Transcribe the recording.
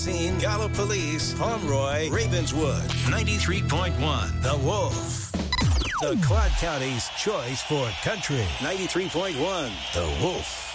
Scene, Gallipolis, Pomeroy, Ravenswood, 93.1, The Wolf. The Claude County's choice for country, 93.1, The Wolf.